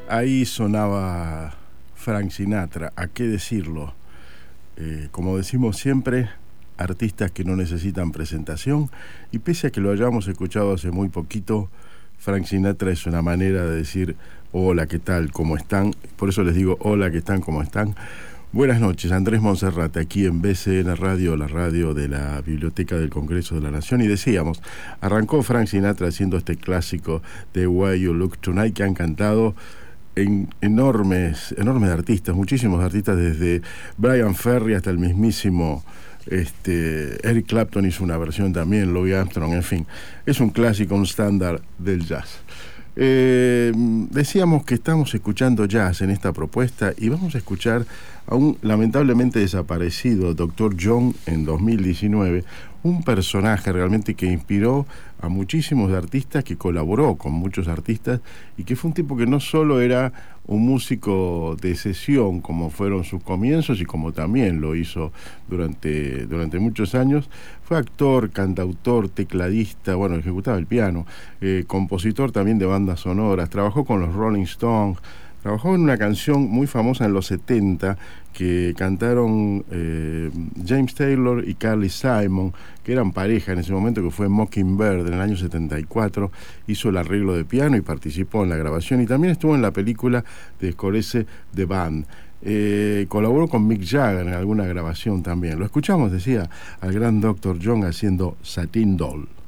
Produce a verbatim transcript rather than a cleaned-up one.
Ahí sonaba Frank Sinatra, ¿a qué decirlo? Eh, como decimos siempre, artistas que no necesitan presentación, y pese a que lo hayamos escuchado hace muy poquito, Frank Sinatra es una manera de decir hola, ¿qué tal? ¿Cómo están? Por eso les digo hola, ¿qué tal? ¿Cómo están? Buenas noches, Andrés Monserrate, aquí en B C N Radio, la radio de la Biblioteca del Congreso de la Nación, y decíamos, arrancó Frank Sinatra haciendo este clásico de Why You Look Tonight, que han cantado en enormes, enormes artistas, muchísimos artistas, desde Brian Ferry hasta el mismísimo este, Eric Clapton hizo una versión también, Louis Armstrong, en fin, es un clásico, un estándar del jazz. Eh, decíamos que estamos escuchando jazz en esta propuesta y vamos a escuchar a un lamentablemente desaparecido doctor John en dos mil diecinueve, un personaje realmente que inspiró a muchísimos artistas, que colaboró con muchos artistas y que fue un tipo que no solo era un músico de sesión como fueron sus comienzos y como también lo hizo durante, durante muchos años, fue actor, cantautor, tecladista, bueno, ejecutaba el piano, eh, compositor también de bandas sonoras, trabajó con los Rolling Stones, trabajó en una canción muy famosa en los setenta que cantaron eh, James Taylor y Carly Simon, que eran pareja en ese momento, que fue Mockingbird en el año setenta y cuatro, hizo el arreglo de piano y participó en la grabación, y también estuvo en la película de Scorsese, The Band. Eh, colaboró con Mick Jagger en alguna grabación también. Lo escuchamos, decía, al gran doctor John haciendo Satin Doll.